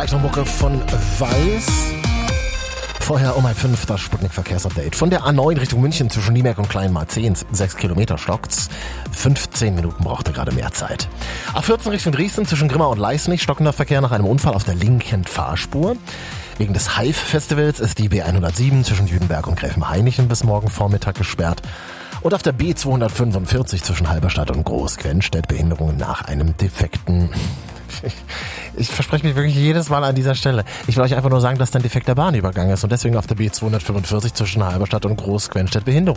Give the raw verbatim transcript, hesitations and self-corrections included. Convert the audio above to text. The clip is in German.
gleich noch Mucke von Weiß. Vorher um halb fünf das Sputnik-Verkehrsupdate. Von der A neun Richtung München zwischen Niemerk und Kleinmarzehn, sechs Kilometer stockt's. fünfzehn Minuten brauchte gerade mehr Zeit. A vierzehn Richtung Dresden zwischen Grimma und Leisnig, stockender Verkehr nach einem Unfall auf der linken Fahrspur. Wegen des Hive-Festivals ist die B hundertsieben zwischen Jüdenberg und Gräfenhainichen bis morgen Vormittag gesperrt. Und auf der B zweihundertfünfundvierzig zwischen Halberstadt und Großquennstedt Behinderungen nach einem defekten... Ich, ich verspreche mich wirklich jedes Mal an dieser Stelle. Ich will euch einfach nur sagen, dass da ein defekter Bahnübergang ist und deswegen auf der B zweihundertfünfundvierzig zwischen Halberstadt und Großquennstedt Behinderungen.